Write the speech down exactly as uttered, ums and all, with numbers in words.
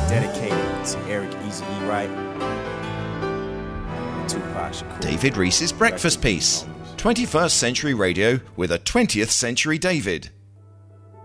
dedicated to Eric Easy E. Wright, and Tupac Shakur. David Reese's Breakfast Piece. twenty-first Century Radio with a twentieth Century David.